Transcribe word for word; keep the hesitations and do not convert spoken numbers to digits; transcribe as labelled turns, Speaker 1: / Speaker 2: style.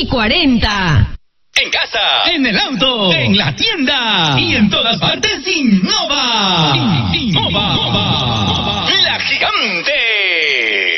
Speaker 1: cuarenta.
Speaker 2: En casa, en el auto, en la tienda y en todas partes Innova. Innova.